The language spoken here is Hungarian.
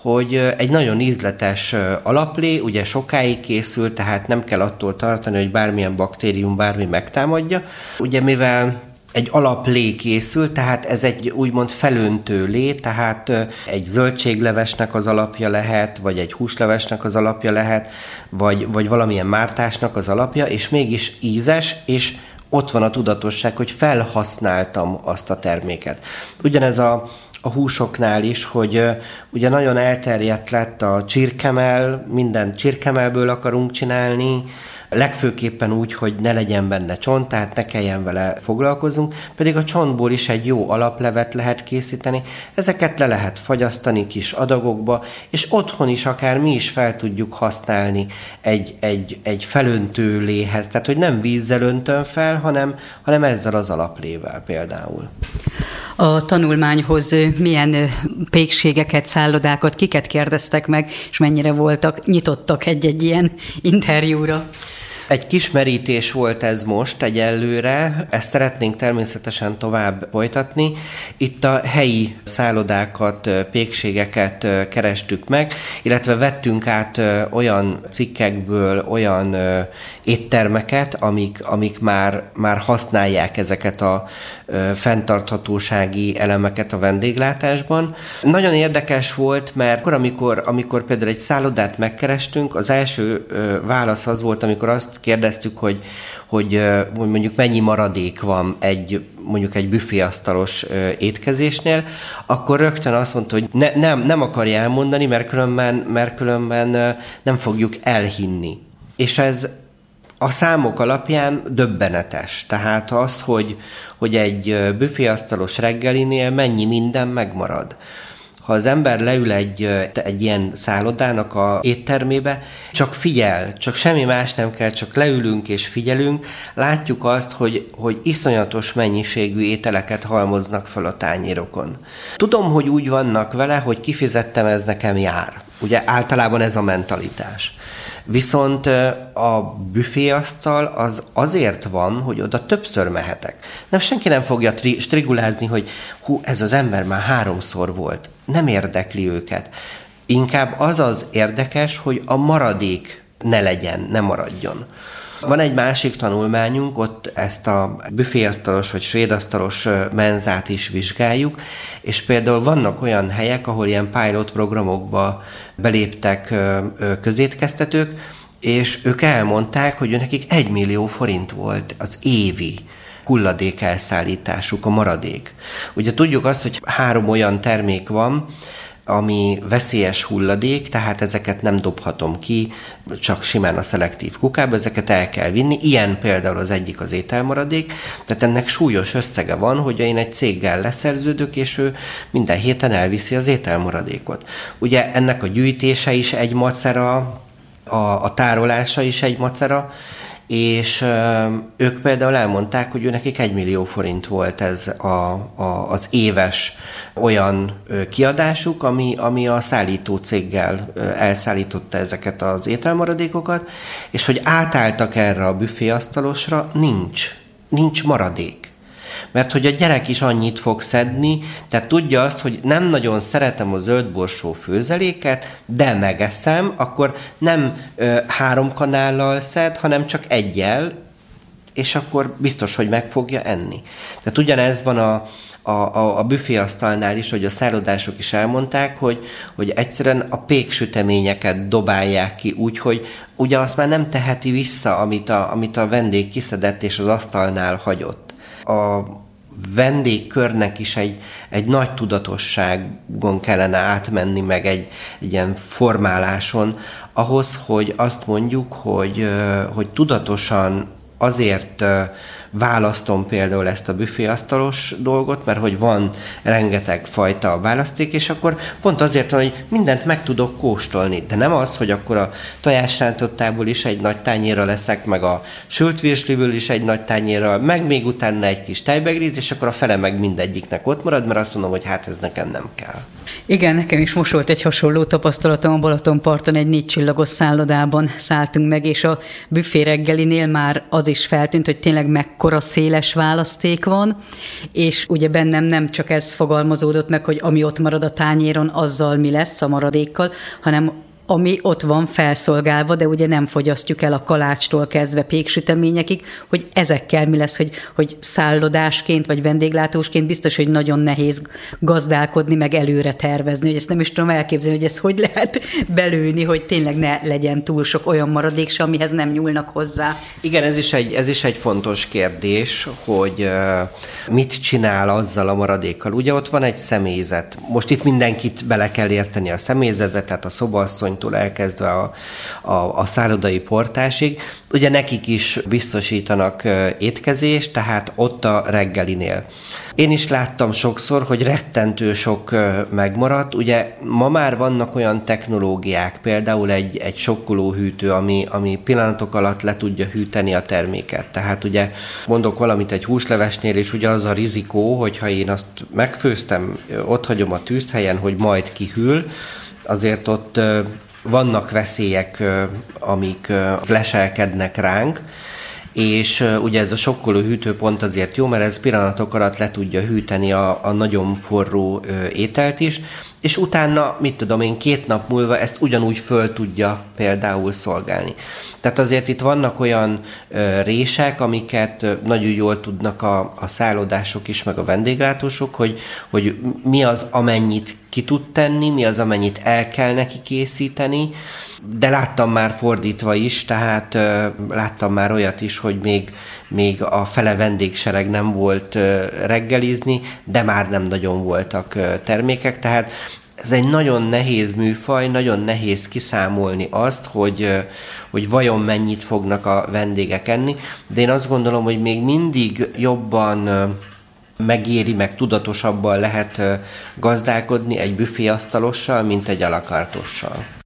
hogy egy nagyon ízletes alaplé, ugye sokáig készül, tehát nem kell attól tartani, hogy bármilyen baktérium bármi megtámadja. Ugye mivel egy alaplé készül, tehát ez egy úgymond felöntő lé, tehát egy zöldséglevesnek az alapja lehet, vagy egy húslevesnek az alapja lehet, vagy valamilyen mártásnak az alapja, és mégis ízes, és ott van a tudatosság, hogy felhasználtam azt a terméket. Ugyanez a húsoknál is, hogy ugye nagyon elterjedt lett a csirkemell, minden csirkemellből akarunk csinálni, legfőképpen úgy, hogy ne legyen benne csont, tehát ne kelljen vele foglalkozunk, pedig a csontból is egy jó alaplevet lehet készíteni, ezeket le lehet fagyasztani kis adagokba, és otthon is akár mi is fel tudjuk használni egy felöntő léhez, tehát hogy nem vízzel öntöm fel, hanem ezzel az alaplével például. A tanulmányhoz milyen pékségeket, szállodákat, kiket kérdeztek meg, és mennyire voltak nyitottak egy-egy ilyen interjúra? Egy kis merítés volt ez most egyelőre, ezt szeretnénk természetesen tovább folytatni. Itt a helyi szállodákat, pékségeket kerestük meg, illetve vettünk át olyan cikkekből olyan éttermeket, amik már használják ezeket a fenntarthatósági elemeket a vendéglátásban. Nagyon érdekes volt, mert amikor például egy szállodát megkerestünk, az első válasz az volt, amikor azt kérdeztük, hogy mondjuk mennyi maradék van mondjuk egy büféasztalos étkezésnél, akkor rögtön azt mondta, hogy nem akarja elmondani, mert különben nem fogjuk elhinni. És ez a számok alapján döbbenetes. Tehát az, hogy egy büféasztalos reggelinél mennyi minden megmarad. Ha az ember leül egy ilyen szállodának a éttermébe, csak figyel, csak semmi más nem kell, csak leülünk és figyelünk, látjuk azt, hogy iszonyatos mennyiségű ételeket halmoznak fel a tányérokon. Tudom, hogy úgy vannak vele, hogy kifizettem, ez nekem jár. Ugye általában ez a mentalitás. Viszont a büféasztal az azért van, hogy oda többször mehetek. Senki nem fogja strigulázni, hogy ez az ember már 3-szor volt. Nem érdekli őket. Inkább az érdekes, hogy a maradék ne legyen, ne maradjon. Van egy másik tanulmányunk, ott ezt a büféasztalos vagy svédasztalos menzát is vizsgáljuk, és például vannak olyan helyek, ahol ilyen pilot programokba beléptek közétkeztetők, és ők elmondták, hogy nekik 1 millió forint volt az évi hulladék elszállításuk, a maradék. Ugye tudjuk azt, hogy 3 olyan termék van, ami veszélyes hulladék, tehát ezeket nem dobhatom ki, csak simán a szelektív kukába, ezeket el kell vinni. Ilyen például az egyik az ételmaradék, tehát ennek súlyos összege van, hogy én egy céggel leszerződök, és ő minden héten elviszi az ételmaradékot. Ugye ennek a gyűjtése is egy macera, a tárolása is egy macera, és ők például elmondták, hogy nekik 1 millió forint volt ez az éves olyan kiadásuk, ami a szállító céggel elszállította ezeket az ételmaradékokat, és hogy átálltak erre a büféasztalosra, nincs maradék. Mert hogy a gyerek is annyit fog szedni, tehát tudja azt, hogy nem nagyon szeretem a zöldborsó főzeléket, de megeszem, akkor nem 3 kanállal szed, hanem csak 1-jel, és akkor biztos, hogy meg fogja enni. Tehát ugyanez van a büféasztalnál is, hogy a szállodások is elmondták, hogy egyszerűen a péksüteményeket dobálják ki úgy, hogy ugye azt már nem teheti vissza, amit a vendég kiszedett és az asztalnál hagyott. A vendégkörnek is egy nagy tudatosságon kellene átmenni, meg egy ilyen formáláson, ahhoz, hogy azt mondjuk, hogy tudatosan azért választom például ezt a büféasztalos dolgot, mert hogy van rengeteg fajta választék, és akkor pont azért van, hogy mindent meg tudok kóstolni. De nem az, hogy akkor a tojásrántottából is egy nagy tányérra leszek, meg a sült virsliből is egy nagy tányérra, meg még utána egy kis tejbegríz, és akkor a fele meg mindegyiknek ott marad, mert azt mondom, hogy hát ez nekem nem kell. Igen, nekem is most volt egy hasonló tapasztalatom, a Balatonparton egy 4 csillagos szállodában szálltunk meg, és a büfé reggelinél már az is feltűnt, hogy tényleg akkora széles választék van, és ugye bennem nem csak ez fogalmazódott meg, hogy ami ott marad a tányéron, azzal mi lesz a maradékkal, hanem ami ott van felszolgálva, de ugye nem fogyasztjuk el a kalácstól kezdve péksüteményekig, hogy ezekkel mi lesz, hogy szállodásként vagy vendéglátósként biztos, hogy nagyon nehéz gazdálkodni, meg előre tervezni, hogy ezt nem is tudom elképzelni, hogy ezt hogy lehet belőni, hogy tényleg ne legyen túl sok olyan maradék se, amihez nem nyúlnak hozzá. Igen, ez is egy fontos kérdés, hogy mit csinál azzal a maradékkal. Ugye ott van egy személyzet. Most itt mindenkit bele kell érteni a személyzetbe, tehát a szobaasszony elkezdve a szállodai portásig. Ugye nekik is biztosítanak étkezést, tehát ott a reggelinél. Én is láttam sokszor, hogy rettentő sok megmaradt. Ugye ma már vannak olyan technológiák, például egy sokkolóhűtő, ami pillanatok alatt le tudja hűteni a terméket. Tehát ugye mondok valamit egy húslevesnél, és ugye az a rizikó, hogyha én azt megfőztem, ott hagyom a tűzhelyen, hogy majd kihűl, azért ott vannak veszélyek, amik leselkednek ránk, és ugye ez a sokkoló hűtőpont azért jó, mert ez pillanatok alatt le tudja hűteni a nagyon forró ételt is, és utána, mit tudom én, 2 nap múlva ezt ugyanúgy föl tudja például szolgálni. Tehát azért itt vannak olyan rések, amiket nagyon jól tudnak a szállodások is, meg a vendéglátósok, hogy mi az, amennyit ki tud tenni, mi az, amennyit el kell neki készíteni, de láttam már fordítva is, tehát láttam már olyat is, hogy még a fele vendégsereg nem volt reggelizni, de már nem nagyon voltak termékek, tehát ez egy nagyon nehéz műfaj, nagyon nehéz kiszámolni azt, hogy vajon mennyit fognak a vendégek enni, de én azt gondolom, hogy még mindig jobban megéri, meg tudatosabban lehet gazdálkodni egy büféasztalossal, mint egy alakartossal.